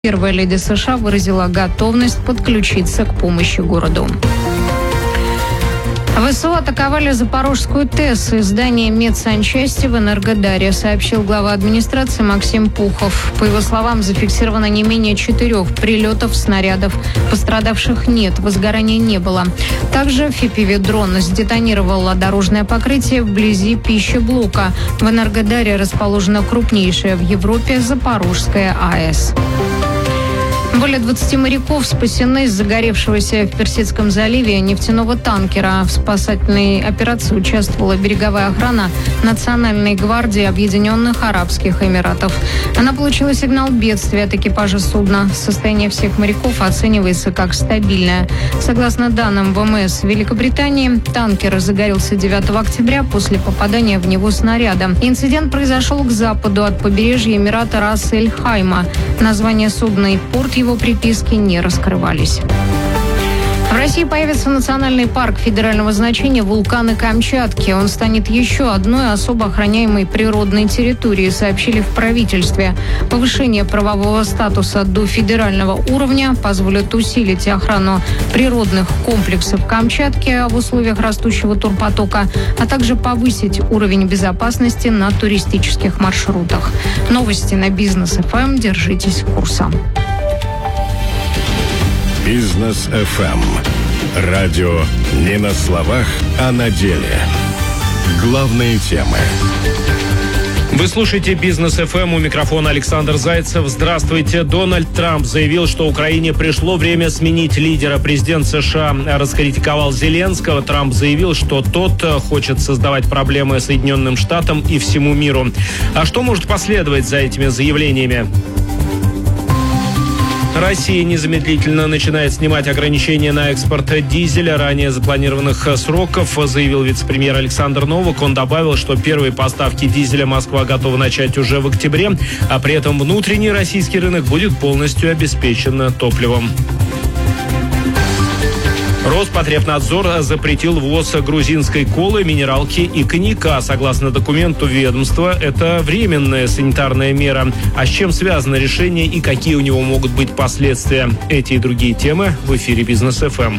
Первая леди США выразила готовность подключиться к помощи городу. ВСУ атаковали Запорожскую ТЭС и здание медсанчасти в Энергодаре, сообщил глава администрации Максим Пухов. По его словам, зафиксировано не менее 4 прилетов снарядов. Пострадавших нет, возгорания не было. Также FPV-дрон сдетонировал дорожное покрытие вблизи пищеблока. В Энергодаре расположена крупнейшая в Европе Запорожская АЭС. Более 20 моряков спасены из загоревшегося в Персидском заливе нефтяного танкера. В спасательной операции участвовала береговая охрана Национальной гвардии Объединенных Арабских Эмиратов. Она получила сигнал бедствия от экипажа судна. Состояние всех моряков оценивается как стабильное. Согласно данным ВМС Великобритании, танкер загорелся 9 октября после попадания в него снаряда. Инцидент произошел к западу от побережья Эмирата Рас-эль-Хайма. Название судна и порт его приписки не раскрывались. В России появится национальный парк федерального значения «Вулканы Камчатки». Он станет еще одной особо охраняемой природной территорией, сообщили в правительстве. Повышение правового статуса до федерального уровня позволит усилить охрану природных комплексов Камчатки в условиях растущего турпотока, а также повысить уровень безопасности на туристических маршрутах. Новости на Бизнес ФМ. Держитесь курса. Бизнес ФМ. Радио не на словах, а на деле. Главные темы. Вы слушаете Бизнес ФМ, у микрофона Александр Зайцев. Здравствуйте. Дональд Трамп заявил, что Украине пришло время сменить лидера. Президент США раскритиковал Зеленского. Трамп заявил, что тот хочет создавать проблемы Соединенным Штатам и всему миру. А что может последовать за этими заявлениями? Россия незамедлительно начинает снимать ограничения на экспорт дизеля ранее запланированных сроков, заявил вице-премьер Александр Новак. Он добавил, что первые поставки дизеля Москва готова начать уже в октябре, а при этом внутренний российский рынок будет полностью обеспечен топливом. Роспотребнадзор запретил ввоз грузинской колы, минералки и коньяка. Согласно документу ведомства, это временная санитарная мера. А с чем связано решение и какие у него могут быть последствия? Эти и другие темы в эфире Бизнес ФМ.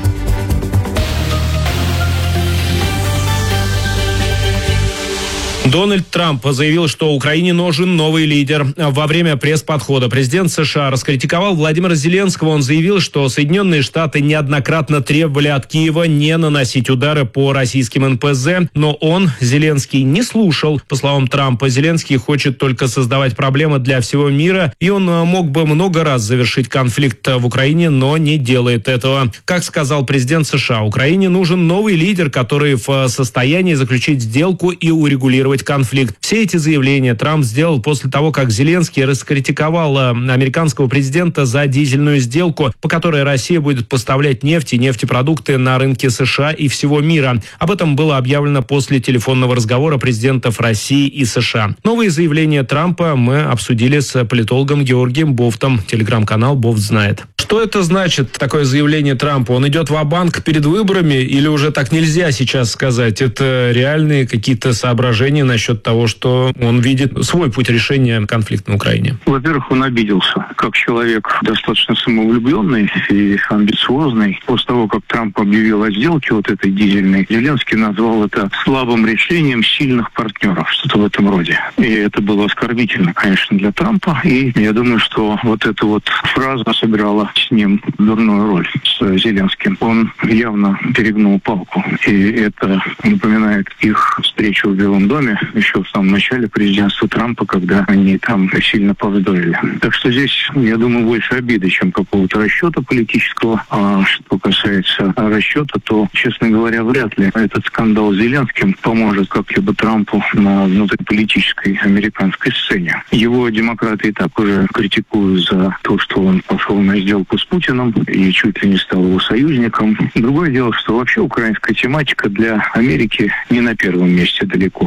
Дональд Трамп заявил, что Украине нужен новый лидер. Во время пресс-подхода президент США раскритиковал Владимира Зеленского. Он заявил, что Соединенные Штаты неоднократно требовали от Киева не наносить удары по российским НПЗ, но он, Зеленский, не слушал. По словам Трампа, Зеленский хочет только создавать проблемы для всего мира, и он мог бы много раз завершить конфликт в Украине, но не делает этого. Как сказал президент США, Украине нужен новый лидер, который в состоянии заключить сделку и урегулировать конфликт. Все эти заявления Трамп сделал после того, как Зеленский раскритиковал американского президента за дизельную сделку, по которой Россия будет поставлять нефть и нефтепродукты на рынки США и всего мира. Об этом было объявлено после телефонного разговора президентов России и США. Новые заявления Трампа мы обсудили с политологом Георгием Бофтом. Телеграм-канал Бофт знает. Что это значит, такое заявление Трампа? Он идет ва-банк перед выборами или уже так нельзя сейчас сказать? Это реальные какие-то соображения насчет того, что он видит свой путь решения конфликта на Украине? Во-первых, он обиделся. Как человек достаточно самовлюбленный и амбициозный. После того, как Трамп объявил о сделке вот этой дизельной, Зеленский назвал это слабым решением сильных партнеров. Что-то в этом роде. И это было оскорбительно, конечно, для Трампа. И я думаю, что вот эта вот фраза сыграла с ним дурную роль, с Зеленским. Он явно перегнул палку. И это напоминает их встречу в Белом доме еще в самом начале президентства Трампа, когда они там сильно повздорили. Так что здесь, я думаю, больше обиды, чем какого-то расчета политического. А что касается расчета, то, честно говоря, вряд ли этот скандал с Зеленским поможет как-либо Трампу на внутриполитической американской сцене. Его демократы и так уже критикуют за то, что он пошел на сделку с Путиным и чуть ли не стал его союзником. Другое дело, что вообще украинская тематика для Америки не на первом месте далеко. Цену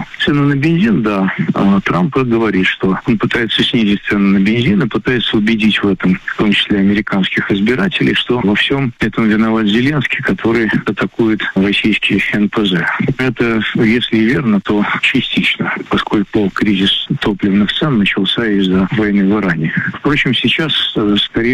цены на бензин, да. Трамп говорит, что он пытается снизить цены на бензин и пытается убедить в этом, в том числе американских избирателей, что во всем этом виноват Зеленский, который атакует российский НПЗ. Это, если и верно, то частично, поскольку кризис топливных цен начался из-за войны в Иране. Впрочем, сейчас, скорее